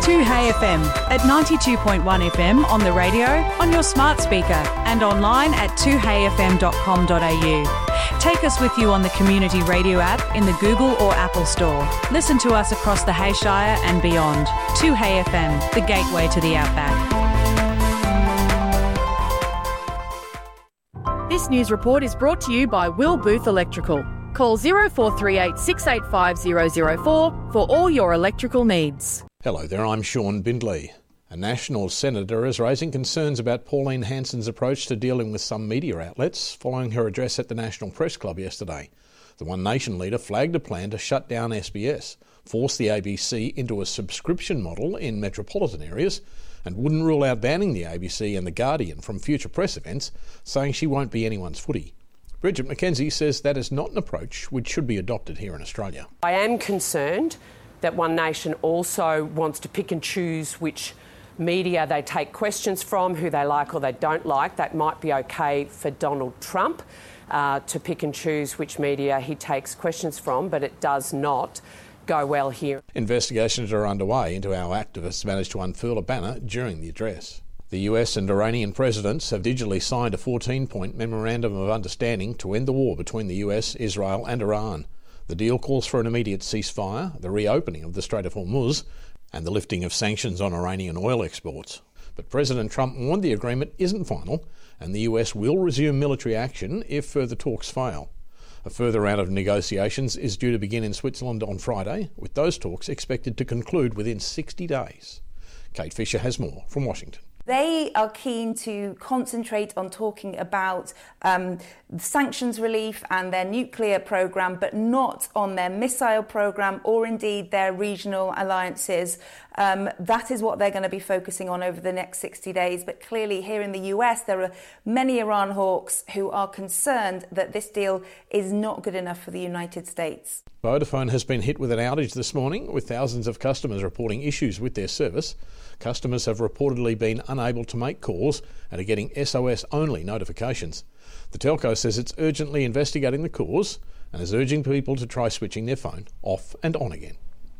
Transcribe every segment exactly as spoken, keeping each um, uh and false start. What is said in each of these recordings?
two Hey F M at ninety-two point one F M on the radio, on your smart speaker and online at two hey f m dot com dot a u. Take us with you on the Community Radio app in the Google or Apple Store. Listen to us across the Hayshire and beyond. two Hey F M, the gateway to the outback. This news report is brought to you by Will Booth Electrical. Call zero four three eight, six eight five, zero zero four for all your electrical needs. Hello there, I'm Sean Bindley. A National senator is raising concerns about Pauline Hanson's approach to dealing with some media outlets following her address at the National Press Club yesterday. The One Nation leader flagged a plan to shut down S B S, force the A B C into a subscription model in metropolitan areas, and wouldn't rule out banning the A B C and The Guardian from future press events, saying she won't be anyone's footy. Bridget McKenzie says that is not an approach which should be adopted here in Australia. I am concerned that One Nation also wants to pick and choose which media they take questions from, who they like or they don't like. That might be okay for Donald Trump uh, to pick and choose which media he takes questions from, but it does not go well here. Investigations are underway into how activists managed to unfurl a banner during the address. The U S and Iranian presidents have digitally signed a fourteen-point memorandum of understanding to end the war between the U S, Israel and Iran. The deal calls for an immediate ceasefire, the reopening of the Strait of Hormuz, and the lifting of sanctions on Iranian oil exports. But President Trump warned the agreement isn't final, and the U S will resume military action if further talks fail. A further round of negotiations is due to begin in Switzerland on Friday, with those talks expected to conclude within sixty days. Kate Fisher has more from Washington. They are keen to concentrate on talking about um, sanctions relief and their nuclear programme, but not on their missile programme or indeed their regional alliances. Um, that is what they're going to be focusing on over the next sixty days. But clearly here in the U S, there are many Iran hawks who are concerned that this deal is not good enough for the United States. Vodafone has been hit with an outage this morning, with thousands of customers reporting issues with their service. Customers have reportedly been unable to make calls and are getting S O S-only notifications. The telco says it's urgently investigating the cause and is urging people to try switching their phone off and on again.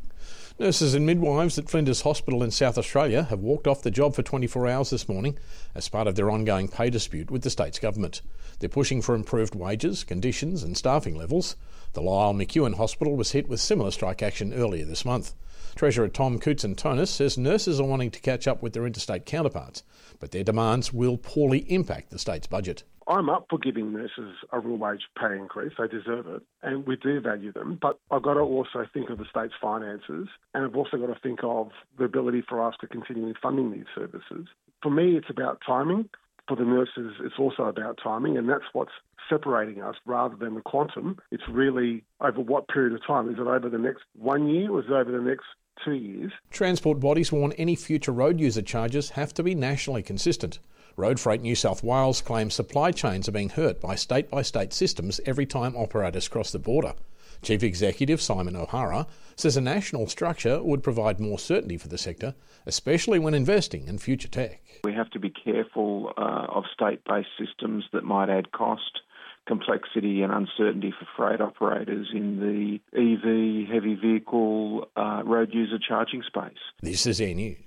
Nurses and midwives at Flinders Hospital in South Australia have walked off the job for twenty-four hours this morning as part of their ongoing pay dispute with the state's government. They're pushing for improved wages, conditions and staffing levels. The Lyle McEwen Hospital was hit with similar strike action earlier this month. Treasurer Tom Coutson-Tonis says nurses are wanting to catch up with their interstate counterparts, but their demands will poorly impact the state's budget. I'm up for giving nurses a real wage pay increase. They deserve it, and we do value them. But I've got to also think of the state's finances, and I've also got to think of the ability for us to continue funding these services. For me, it's about timing. For the nurses, it's also about timing, and that's what's separating us rather than the quantum. It's really over what period of time. Is it over the next one year or is it over the next two years? Transport bodies warn any future road user charges have to be nationally consistent. Road Freight New South Wales claims supply chains are being hurt by state-by-state systems every time operators cross the border. Chief Executive Simon O'Hara says a national structure would provide more certainty for the sector, especially when investing in future tech. We have to be careful uh, of state-based systems that might add cost, complexity and uncertainty for freight operators in the E V, heavy vehicle, uh, road user charging space. This is Air News.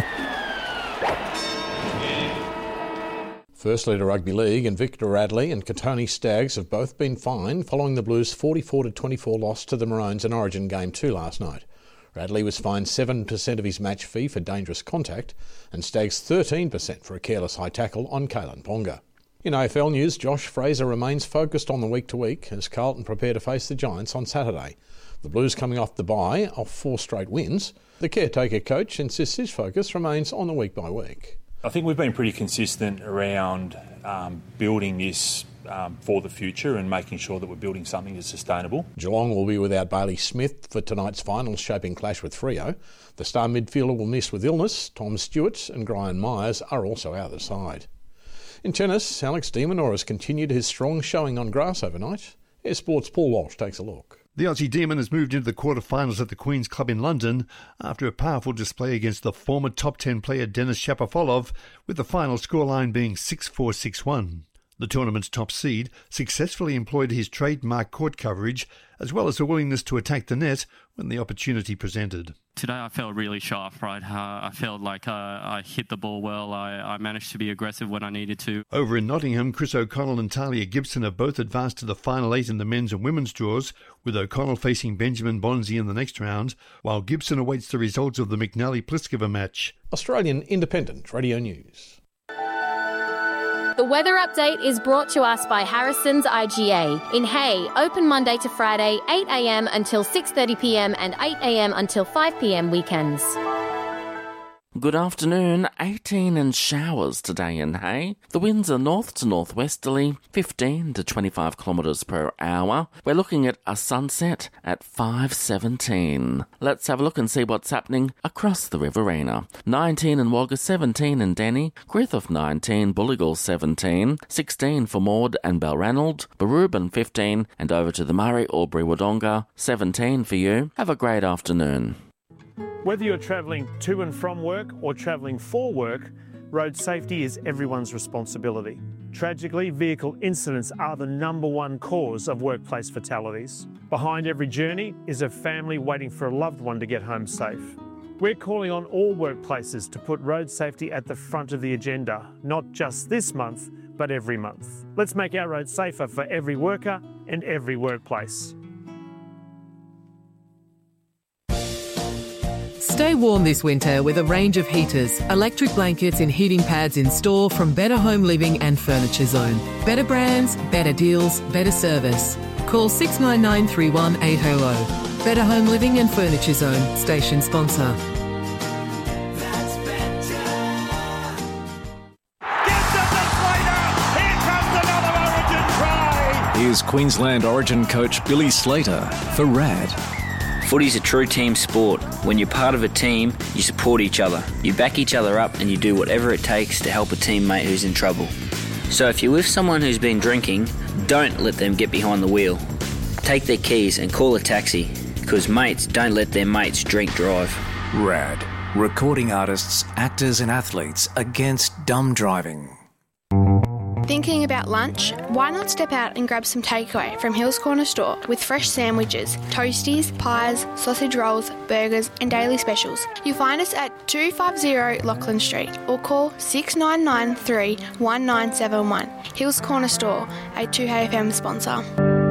First Leader Rugby League and Victor Radley and Katoni Staggs have both been fined following the Blues' forty-four to twenty-four loss to the Maroons in Origin Game two last night. Radley was fined seven percent of his match fee for dangerous contact and Staggs thirteen percent for a careless high tackle on Kalen Ponga. In A F L news, Josh Fraser remains focused on the week-to-week as Carlton prepare to face the Giants on Saturday. The Blues coming off the bye of four straight wins. The caretaker coach insists his focus remains on the week-by-week. I think we've been pretty consistent around um, building this um, for the future and making sure that we're building something that's sustainable. Geelong will be without Bailey Smith for tonight's finals shaping clash with Freo. The star midfielder will miss with illness. Tom Stewart and Brian Myers are also out of the side. In tennis, Alex de Minaur has continued his strong showing on grass overnight. Air Sports' Paul Walsh takes a look. The Aussie Demon has moved into the quarterfinals at the Queen's Club in London after a powerful display against the former top ten player Denis Shapovalov, with the final scoreline being six four, six one. The tournament's top seed successfully employed his trademark court coverage as well as a willingness to attack the net when the opportunity presented. Today I felt really sharp, right? Uh, I felt like uh, I hit the ball well. I, I managed to be aggressive when I needed to. Over in Nottingham, Chris O'Connell and Talia Gibson have both advanced to the final eight in the men's and women's draws, with O'Connell facing Benjamin Bonzi in the next round, while Gibson awaits the results of the McNally-Pliskova match. Australian Independent Radio News. The weather update is brought to us by Harrison's I G A. In Hay, open Monday to Friday, eight a m until six thirty p m and eight a m until five p m weekends. Good afternoon. eighteen and showers today in Hay. The winds are north to northwesterly, fifteen to twenty-five kilometres per hour. We're looking at a sunset at five seventeen. Let's have a look and see what's happening across the Riverina. nineteen in Wagga, seventeen in Denny, Griffith nineteen, Bulligal seventeen, sixteen for Maud and Balranald, Barubin fifteen, and over to the Murray, Albury, Wodonga, seventeen for you. Have a great afternoon. Whether you're travelling to and from work or travelling for work, road safety is everyone's responsibility. Tragically, vehicle incidents are the number one cause of workplace fatalities. Behind every journey is a family waiting for a loved one to get home safe. We're calling on all workplaces to put road safety at the front of the agenda, not just this month, but every month. Let's make our roads safer for every worker and every workplace. Stay warm this winter with a range of heaters, electric blankets and heating pads in store from Better Home Living and Furniture Zone. Better brands, better deals, better service. Call six nine nine, three one eight zero zero. Better Home Living and Furniture Zone, station sponsor. Here's Queensland Origin coach Billy Slater for R A D. Footy's a true team sport. When you're part of a team, you support each other. You back each other up and you do whatever it takes to help a teammate who's in trouble. So if you're with someone who's been drinking, don't let them get behind the wheel. Take their keys and call a taxi, because mates don't let their mates drink drive. R A D. Recording artists, actors and athletes against dumb driving. Thinking about lunch? Why not step out and grab some takeaway from Hills Corner Store with fresh sandwiches, toasties, pies, sausage rolls, burgers and daily specials. You'll find us at two fifty Lachlan Street or call six nine nine three, one nine seven one. Hills Corner Store, a two H F M sponsor.